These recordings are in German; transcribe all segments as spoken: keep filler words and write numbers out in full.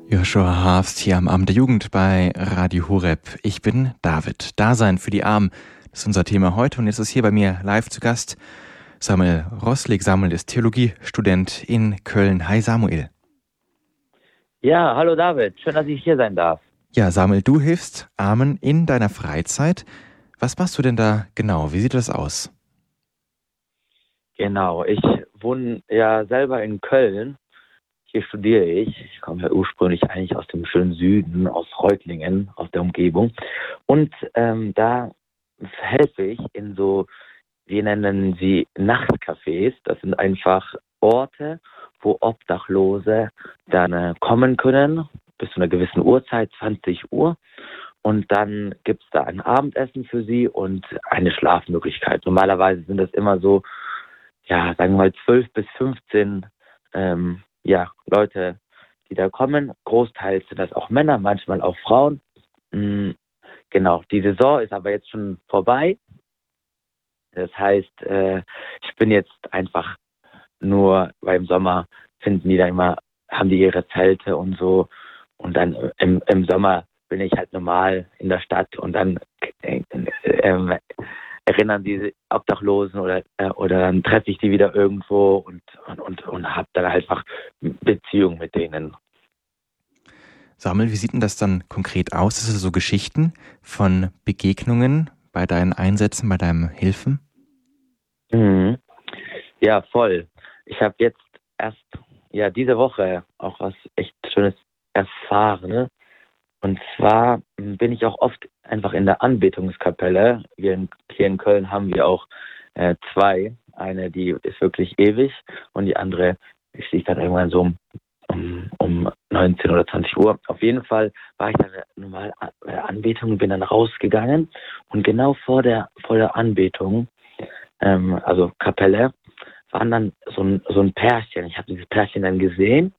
Joshua Harfst hier am Abend der Jugend bei Radio Horeb. Ich bin David. Dasein für die Armen, das ist unser Thema heute. Und jetzt ist hier bei mir live zu Gast Samuel Roslik. Samuel ist Theologiestudent in Köln. Hi Samuel. Ja, hallo David. Schön, dass ich hier sein darf. Ja, Samuel, du hilfst Armen in deiner Freizeit. Was machst du denn da genau? Wie sieht das aus? Genau, ich wohne ja selber in Köln. Hier studiere ich. Ich komme ja ursprünglich eigentlich aus dem schönen Süden, aus Reutlingen, aus der Umgebung. Und ähm, da helfe ich in so, wir nennen sie Nachtcafés. Das sind einfach Orte, wo Obdachlose dann äh, kommen können, bis zu einer gewissen Uhrzeit, zwanzig Uhr. Und dann gibt es da ein Abendessen für sie und eine Schlafmöglichkeit. Normalerweise sind das immer so, ja, sagen wir mal zwölf bis fünfzehn ähm, ja, Leute, die da kommen. Großteils sind das auch Männer, manchmal auch Frauen. Mhm, genau, die Saison ist aber jetzt schon vorbei. Das heißt, äh, ich bin jetzt einfach nur, weil im Sommer finden die da immer, haben die ihre Zelte und so. Und dann im, im Sommer bin ich halt normal in der Stadt und dann äh, äh, erinnern diese Obdachlosen oder äh, oder dann treffe ich die wieder irgendwo und und und, und habe dann einfach Beziehung mit denen. Samuel, wie sieht denn das dann konkret aus? Ist es so Geschichten von Begegnungen bei deinen Einsätzen, bei deinem Hilfen? Mhm. Ja, voll. Ich habe jetzt erst ja diese Woche auch was echt Schönes erfahren. Ne? Und zwar bin ich auch oft einfach in der Anbetungskapelle. Wir in, hier in Köln haben wir auch äh, zwei. Eine, die ist wirklich ewig und die andere schließt dann irgendwann so um, um, um neunzehn oder zwanzig Uhr. Auf jeden Fall war ich dann normal bei der Anbetung, bin dann rausgegangen und genau vor der vor der Anbetung, ähm, also Kapelle, waren dann so ein, so ein Pärchen. Ich habe dieses Pärchen dann gesehen.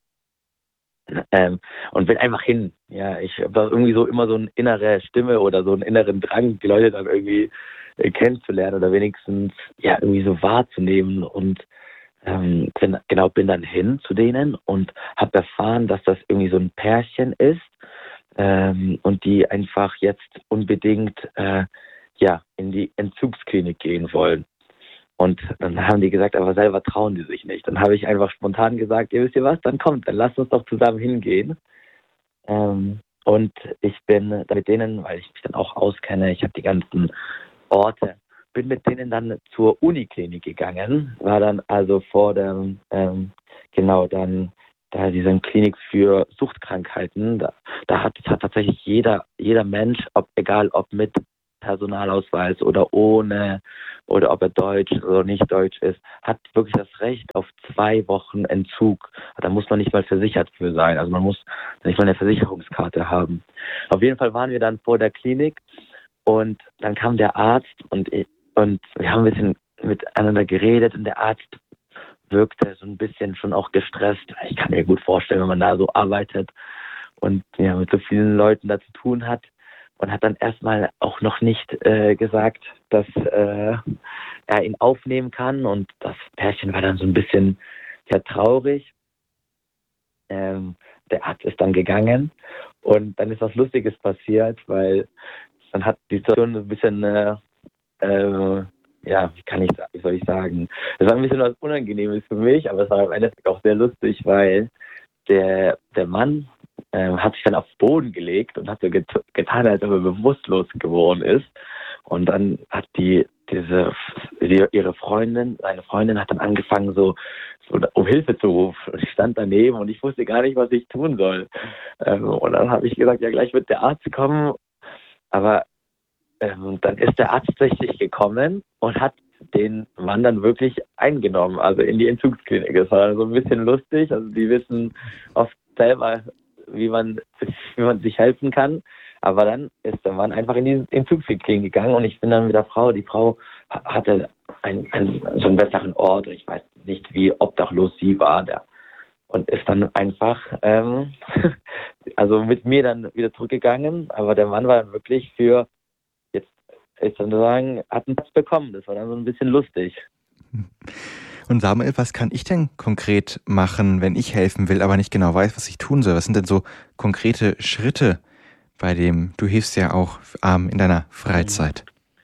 Ähm, und bin einfach hin. Ja, ich habe irgendwie so immer so eine innere Stimme oder so einen inneren Drang, die Leute dann irgendwie äh, kennenzulernen oder wenigstens ja irgendwie so wahrzunehmen. Und ähm, bin, genau bin dann hin zu denen und habe erfahren, dass das irgendwie so ein Pärchen ist ähm, und die einfach jetzt unbedingt äh, ja in die Entzugsklinik gehen wollen. Und dann haben die gesagt, aber selber trauen die sich nicht. Dann habe ich einfach spontan gesagt, ihr wisst ihr was, dann kommt, dann lasst uns doch zusammen hingehen. Ähm, und ich bin mit denen, weil ich mich dann auch auskenne, ich habe die ganzen Orte, bin mit denen dann zur Uniklinik gegangen, war dann also vor der, ähm, genau, dann da diese Klinik für Suchtkrankheiten, da, da hat, hat tatsächlich jeder, jeder Mensch, ob, egal ob mit Personalausweis oder ohne oder ob er deutsch oder nicht deutsch ist, hat wirklich das Recht auf zwei Wochen Entzug. Da muss man nicht mal versichert für sein. Also man muss nicht mal eine Versicherungskarte haben. Auf jeden Fall waren wir dann vor der Klinik und dann kam der Arzt und, ich, und wir haben ein bisschen miteinander geredet und der Arzt wirkte so ein bisschen schon auch gestresst. Ich kann mir gut vorstellen, wenn man da so arbeitet und ja, mit so vielen Leuten da zu tun hat. Und hat dann erstmal auch noch nicht äh, gesagt, dass äh, er ihn aufnehmen kann. Und das Pärchen war dann so ein bisschen ja, traurig. Ähm, der Arzt ist dann gegangen und dann ist was Lustiges passiert, weil dann hat die Situation ein bisschen, äh, äh, ja, wie kann ich, wie soll ich sagen, es war ein bisschen was Unangenehmes für mich, aber es war im Endeffekt auch sehr lustig, weil der, der Mann äh, hat sich dann aufs Boden gelegt und hat so get- getan, als ob er bewusstlos geworden ist. Und dann hat die, diese, die, ihre Freundin, seine Freundin hat dann angefangen, so, so um Hilfe zu rufen. Und ich stand daneben und ich wusste gar nicht, was ich tun soll. Ähm, und dann habe ich gesagt, ja, gleich wird der Arzt kommen. Aber ähm, dann ist der Arzt tatsächlich gekommen und hat den Mann dann wirklich eingenommen, also in die Entzugsklinik. Das war dann so ein bisschen lustig. Also die wissen oft selber, wie man, wie man sich helfen kann. Aber dann ist der Mann einfach in die Entzugsklinik gegangen und ich bin dann mit der Frau. Die Frau hatte einen, einen, so einen besseren Ort. Ich weiß nicht, wie obdachlos sie war. Der, und ist dann einfach, ähm, also mit mir dann wieder zurückgegangen. Aber der Mann war dann wirklich für, jetzt ist dann sagen, hat einen Platz bekommen. Das war dann so ein bisschen lustig. Und Samuel, was kann ich denn konkret machen, wenn ich helfen will, aber nicht genau weiß, was ich tun soll? Was sind denn so konkrete Schritte, bei dem du hilfst ja auch ähm, in deiner Freizeit?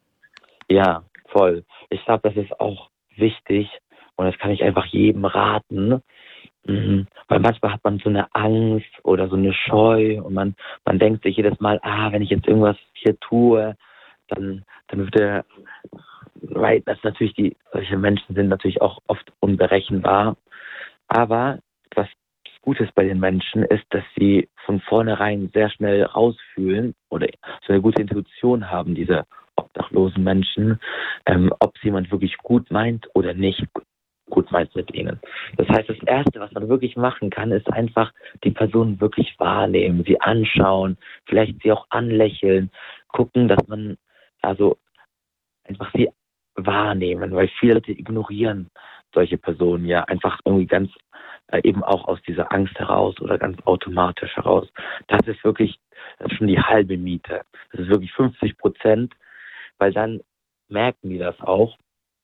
Ja, voll. Ich glaube, das ist auch wichtig und das kann ich einfach jedem raten. Mhm. Weil manchmal hat man so eine Angst oder so eine Scheu und man, man denkt sich jedes Mal, ah, wenn ich jetzt irgendwas hier tue, dann, dann wird der, weil das natürlich die, solche Menschen sind natürlich auch oft unberechenbar. Aber was Gutes bei den Menschen ist, dass sie von vornherein sehr schnell rausfühlen oder so eine gute Intuition haben, diese obdachlosen Menschen, ähm, ob es jemand wirklich gut meint oder nicht gut meint mit ihnen. Das heißt, das Erste, was man wirklich machen kann, ist einfach die Person wirklich wahrnehmen, sie anschauen, vielleicht sie auch anlächeln, gucken, dass man also einfach sie wahrnehmen, weil viele Leute ignorieren solche Personen ja einfach irgendwie ganz äh, eben auch aus dieser Angst heraus oder ganz automatisch heraus. Das ist wirklich, das ist schon die halbe Miete. Das ist wirklich fünfzig Prozent, weil dann merken die das auch.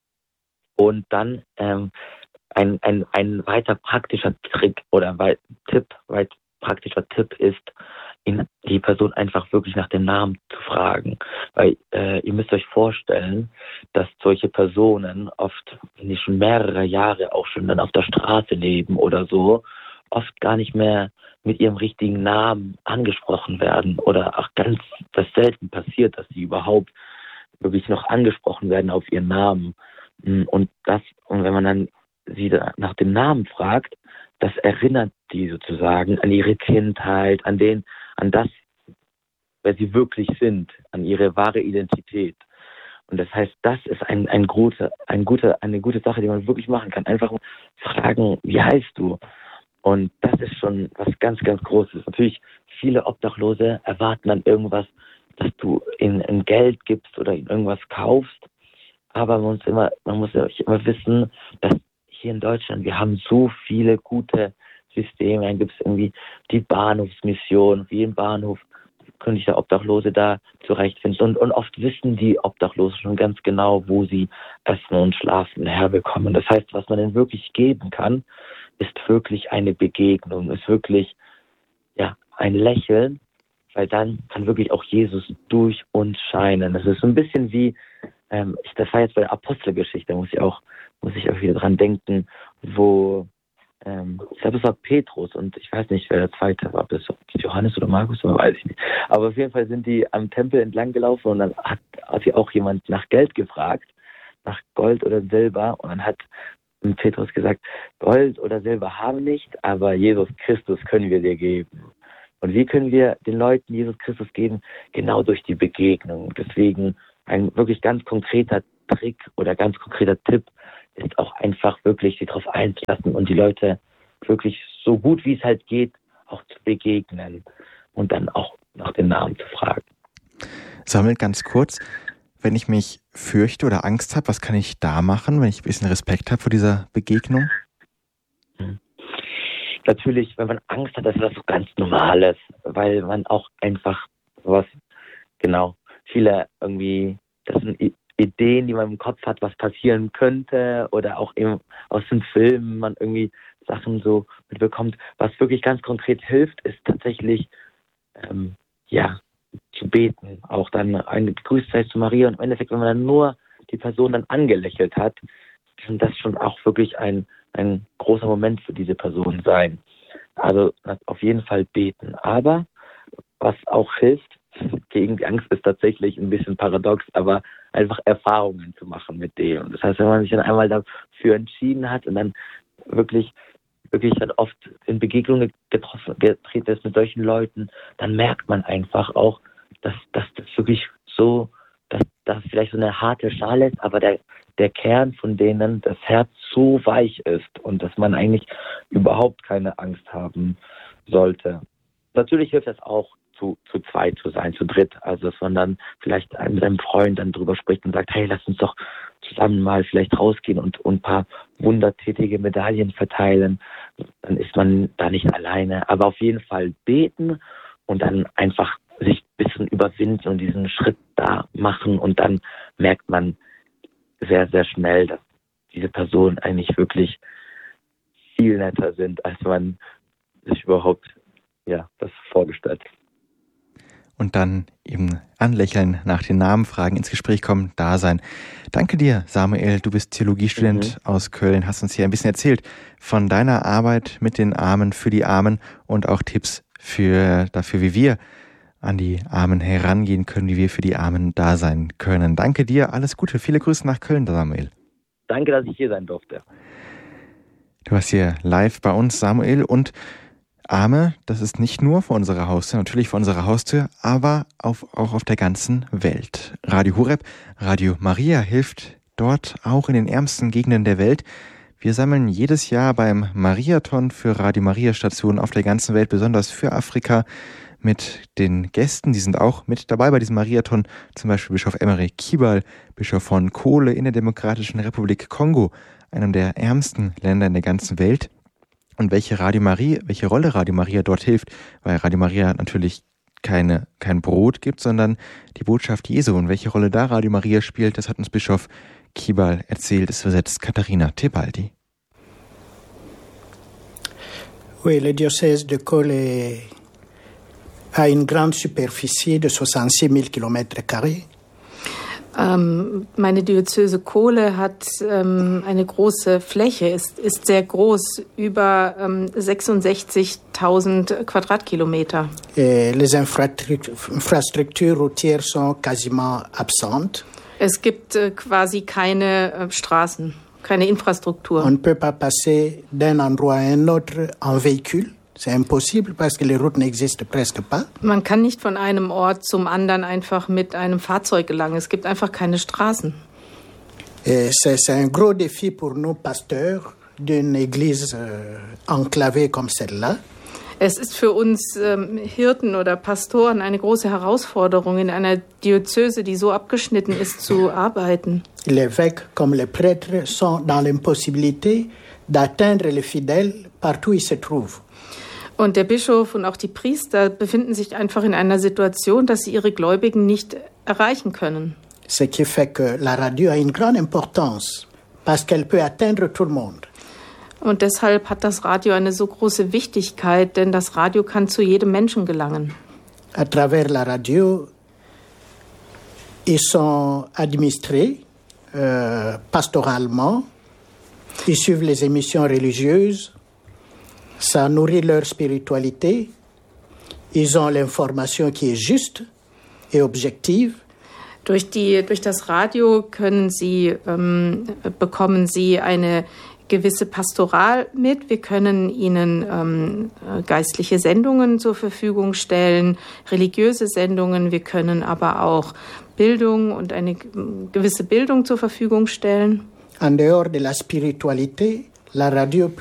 Und dann ähm, ein, ein, ein weiter praktischer Trick oder weit, Tipp, weit praktischer Tipp ist, ihn, die Person einfach wirklich nach dem Namen zu fragen. Weil äh, ihr müsst euch vorstellen, dass solche Personen oft, wenn die schon mehrere Jahre auch schon dann auf der Straße leben oder so, oft gar nicht mehr mit ihrem richtigen Namen angesprochen werden oder auch ganz das selten passiert, dass sie überhaupt wirklich noch angesprochen werden auf ihren Namen. Und das, und wenn man dann sie da nach dem Namen fragt, das erinnert die sozusagen an ihre Kindheit, an den, an das, wer sie wirklich sind, an ihre wahre Identität. Und das heißt, das ist ein, ein gute, ein gute, eine gute Sache, die man wirklich machen kann. Einfach fragen, wie heißt du? Und das ist schon was ganz, ganz Großes. Natürlich, viele Obdachlose erwarten dann irgendwas, dass du ihnen in Geld gibst oder ihnen irgendwas kaufst. Aber man muss immer, man muss ja immer wissen, dass hier in Deutschland, wir haben so viele gute Systeme. Dann gibt es irgendwie die Bahnhofsmission. Wie im Bahnhof könnte ich der Obdachlose da zurechtfinden. Und, und oft wissen die Obdachlosen schon ganz genau, wo sie Essen und Schlafen herbekommen. Das heißt, was man denn wirklich geben kann, ist wirklich eine Begegnung, ist wirklich ja ein Lächeln, weil dann kann wirklich auch Jesus durch uns scheinen. Das ist so ein bisschen wie, ähm, ich, das war jetzt bei der Apostelgeschichte, muss ich auch, muss ich auch wieder dran denken, wo, ähm, ich glaube, es war Petrus und ich weiß nicht, wer der zweite war, ob das Johannes oder Markus war, weiß ich nicht. Aber auf jeden Fall sind die am Tempel entlang gelaufen und dann hat, hat sie auch jemand nach Geld gefragt, nach Gold oder Silber, und dann hat Petrus gesagt, Gold oder Silber haben wir nicht, aber Jesus Christus können wir dir geben. Und wie können wir den Leuten Jesus Christus geben? Genau durch die Begegnung. Deswegen ein wirklich ganz konkreter Trick oder ganz konkreter Tipp ist auch einfach wirklich, sie darauf einzulassen und die Leute wirklich so gut wie es halt geht, auch zu begegnen und dann auch nach den Namen zu fragen. Samuel, ganz kurz, wenn ich mich fürchte oder Angst habe, was kann ich da machen, wenn ich ein bisschen Respekt habe vor dieser Begegnung? Hm. Natürlich, wenn man Angst hat, das ist was so ganz Normales, weil man auch einfach was, genau, viele irgendwie, das sind Ideen, die man im Kopf hat, was passieren könnte oder auch eben aus den Filmen man irgendwie Sachen so mitbekommt. Was wirklich ganz konkret hilft, ist tatsächlich, ähm, ja, zu beten, auch dann eine Grüß sei zu Maria, und im Endeffekt, wenn man dann nur die Person dann angelächelt hat, kann das schon auch wirklich ein, ein großer Moment für diese Person sein. Also auf jeden Fall beten. Aber was auch hilft gegen die Angst, ist tatsächlich ein bisschen paradox, aber einfach Erfahrungen zu machen mit dem. Das heißt, wenn man sich dann einmal dafür entschieden hat und dann wirklich wirklich dann oft in Begegnungen getroffen, getreten ist mit solchen Leuten, dann merkt man einfach auch, dass, dass das wirklich so, dass das vielleicht so eine harte Schale ist, aber der, der Kern von denen, das Herz so weich ist und dass man eigentlich überhaupt keine Angst haben sollte. Natürlich hilft es auch, zu, zu zweit zu sein, zu dritt. Also dass man dann vielleicht mit einem Freund dann drüber spricht und sagt, hey, lass uns doch zusammen mal vielleicht rausgehen und, und ein paar wundertätige Medaillen verteilen. Dann ist man da nicht alleine. Aber auf jeden Fall beten und dann einfach sich ein bisschen überwinden und diesen Schritt da machen. Und dann merkt man sehr, sehr schnell, dass diese Personen eigentlich wirklich viel netter sind, als man sich überhaupt ja, das vorgestellt. Und dann eben anlächeln, nach den Namen fragen, ins Gespräch kommen, da sein. Danke dir, Samuel. Du bist Theologiestudent mhm. aus Köln, hast uns hier ein bisschen erzählt von deiner Arbeit mit den Armen, für die Armen und auch Tipps für dafür, wie wir an die Armen herangehen können, wie wir für die Armen da sein können. Danke dir, alles Gute. Viele Grüße nach Köln, Samuel. Danke, dass ich hier sein durfte. Du warst hier live bei uns, Samuel, und Arme, das ist nicht nur vor unserer Haustür, natürlich vor unserer Haustür, aber auf, auch auf der ganzen Welt. Radio Horeb, Radio Maria hilft dort auch in den ärmsten Gegenden der Welt. Wir sammeln jedes Jahr beim Mariathon für Radio Maria Stationen auf der ganzen Welt, besonders für Afrika, mit den Gästen. Die sind auch mit dabei bei diesem Mariathon, zum Beispiel Bischof Emery Kibal, Bischof von Kole in der Demokratischen Republik Kongo, einem der ärmsten Länder in der ganzen Welt. Und welche Radio Maria, welche Rolle Radio Maria dort hilft, weil Radio Maria natürlich keine, kein Brot gibt, sondern die Botschaft Jesu. Und welche Rolle da Radio Maria spielt, das hat uns Bischof Kibal erzählt. Es übersetzt Katharina Tebaldi. Oui, le diocèse de Kole a une grande superficie de soixante-six mille kilomètres carrés. Ähm, meine Diözese Kole hat ähm, eine große Fläche, ist, ist sehr groß, über ähm, sechsundsechzigtausend Quadratkilometer. Et les infrastructures routières sont quasiment absentes. Es gibt äh, quasi keine äh, Straßen, keine Infrastruktur. On ne peut pas passer d'un endroit à un autre en véhicule. C'est impossible parce que les routes n'existent presque pas. Man kann nicht von einem Ort zum anderen einfach mit einem Fahrzeug gelangen. Es gibt einfach keine Straßen. Et c'est, c'est un gros défi pour nous pasteurs d'une église euh, enclavée comme celle-là. Es ist für uns ähm, Hirten oder Pastoren eine große Herausforderung, in einer Diözese, die so abgeschnitten ist, zu arbeiten. Les évêques comme les prêtres sont dans l'impossibilité d'atteindre les fidèles partout où ils se trouvent. Und der Bischof und auch die Priester befinden sich einfach in einer Situation, dass sie ihre Gläubigen nicht erreichen können. Ce qui fait que la radio a une grande importance, parce qu'elle peut atteindre tout le monde. Und deshalb hat das Radio eine so große Wichtigkeit, denn das Radio kann zu jedem Menschen gelangen. À travers la radio, ils sont administrés euh, pastoralement, ils suivent les émissions religieuses. Ça nourrit leur spiritualité. Ils ont l'information qui est juste et objective. Durch die, durch das Radio können sie, ähm, bekommen sie eine gewisse Pastoral mit. Wir können ihnen ähm, geistliche Sendungen zur Verfügung stellen, religiöse Sendungen. Wir können aber auch Bildung und eine gewisse Bildung zur Verfügung stellen. En dehors de la spiritualité, la radio